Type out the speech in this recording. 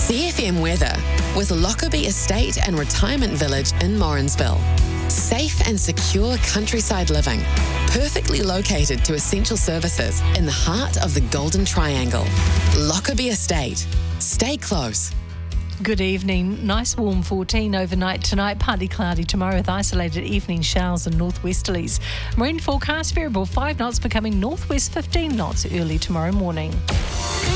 CFM weather with Lockerbie Estate and Retirement Village in Morrinsville. Safe and secure countryside living, perfectly located to essential services in the heart of the Golden Triangle. Lockerbie Estate. Stay close. Good evening. Nice warm 14 overnight tonight, partly cloudy tomorrow with isolated evening showers and northwesterlies. Marine forecast variable 5 knots becoming northwest 15 knots early tomorrow morning.